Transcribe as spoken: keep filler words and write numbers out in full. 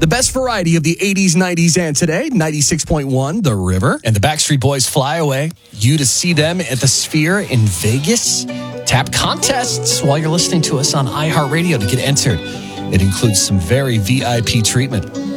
The best variety of the eighties, nineties, and today, ninety-six point one, The River. And the Backstreet Boys Fly Away. You to see them at the Sphere in Vegas. Tap contests while you're listening to us on iHeartRadio to get entered. It includes some very V I P treatment.